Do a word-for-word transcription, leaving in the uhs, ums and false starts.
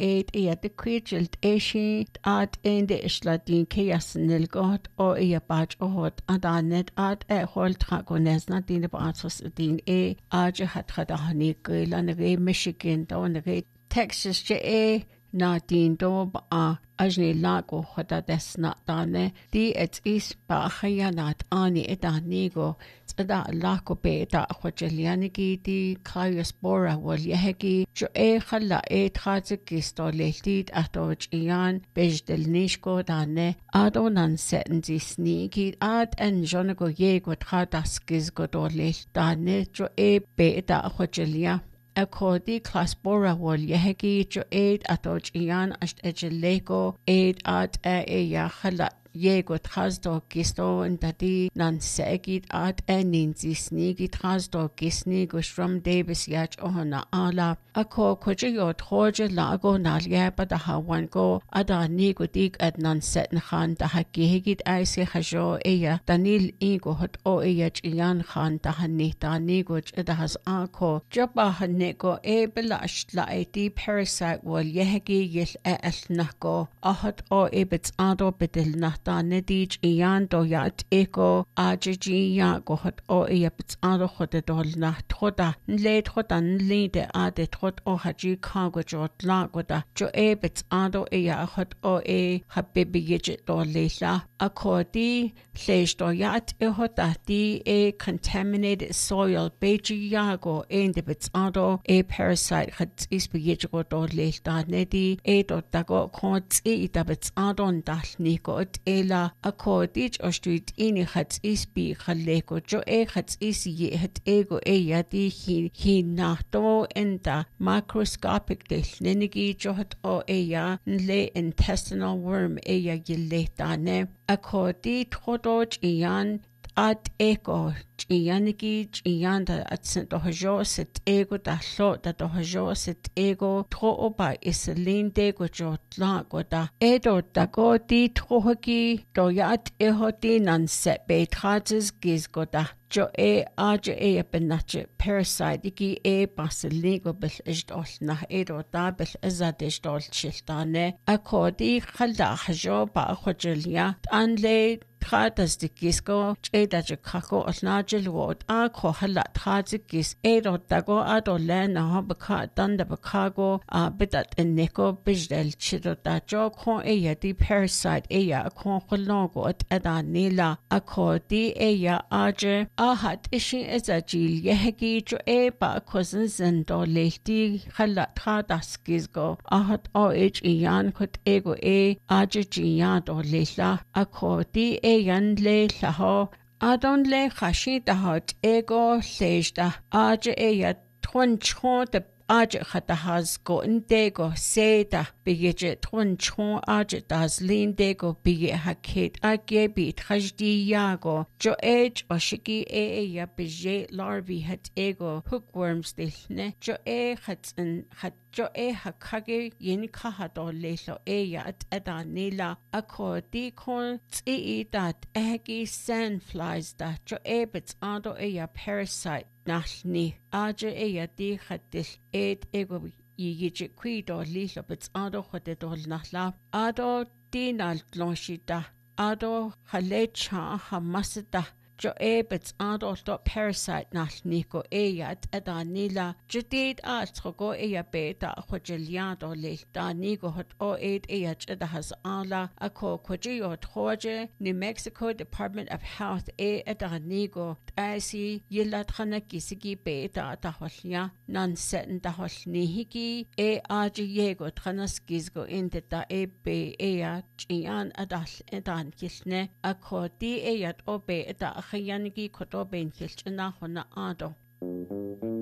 eid ia de kwijelt eshi at in de isladin kiasnil got o ia bach ohot adanet at e hol tragonesna din basos din e aje hat khadahani gila ne Michigan do ne Texas je e na din do ba ajni lago khoda desna dane di et is ba khayanat ani edanigo tsada lako be da khojelianigi di kayosbora wal yehegi jo e khalla e traze gisto lehtid atoj ian bejdel nishko dane adonan setenzi snigi ad en jonego yego tradas gizgo do leh dane jo e be da khojelia According class bora wal yehegi jo aid atoj ian asht ejelego aid at e ya khalat Yego trasdo gisto and dadi nan segid at enin zisnigi trasdo gisni gushram Davis yach ohana ala ako koje yo troje lago nalia bada hawan go ada nigo dig at nan setn khan da hagigid aise khajo eya danil igo hot o eyach ian khan da hanni da nigo da has ako joba hanego e belash la edi parasite wal yehegi yel elnako ahot o ebits ado bedel na da nedij ian do yat eko ajiji ya gohot o yepts ado khote dol na thoda le thoda le de ade thot o haji khago jot la goda jo e bits ado e ya hot o e habibi yej do lela akodi lesh do yat e hota di e contaminated soil beji yago in de bits ado e parasite hat is be yej go do lelta nedi e do dago khot e da bits ado dal ni go ela akodich ostuit ini khats isbi khaleko jo e khats is ye het ego e yadi hi hi nato enda microscopic delnenigi jo het o e ya le intestinal worm e ya yeletane akodi thodoj ian at ego Ianigi ianda at sent ojo set ego da lo da ojo set ego tro oba iselin de go jotla go da edo da go di trohogi do yat ehoti nan set be trages giz go da jo e aje e benache parasite iki e basiligo bel isdol na edo da bel azadisdol chiltane akodi khalda hajo ba khojelia anle Tradas de Gisco, Jada Jacaco, Osnagil Ward, A Kohala Trazikis, Edo Dago, Ado Len, Hobaka, Dunda Bacago, A Bidat and Nico, Bijdel Chido Dajo, Con Eya, di Parasite Eya, Con Hologo at Eda Nila, A Co di Eya Aje, A Hat Ishi Ezajil, Yehegi, Jo Eba, Cousins and Do Lehti, Hala Tradas Gisgo, A Hat O H Ian, Kut Ego E, Aje Jian or Lila, A Co di Yan le laho adon le khashi dahot ego lejda aje eya tron chon de aje khata has go indego seda bige tron chon aje das lindego bige haket age bit khajdi yago jo age oshiki e ya bige larvae hat ego hookworms dilne jo e khatn khat jo e hakage yin kahado lelo e ya at adanila akodi kon tsi dat egi sandflies da jo e bits ado e ya parasite nahni aje e ya di khatil et ego yiji kwido lelo bits ado khote dol nahla ado dinal lonshita ado khalecha hamasda jo e bits ado to parasite nahni ko e ya at adanila jadid atrogo e ya beta khojeliado le danigo hot o eight e ya chada has ala ako khojiyo thoje New Mexico Department of Health e adanigo asi yilat khana kisigi beta ta holya nan seten ta holni hiki e aji yego tranas gizgo inde ta e be e ya chian adal edan kisne ako di e ya o be ta khayanigi khoto ben kilchna hona ado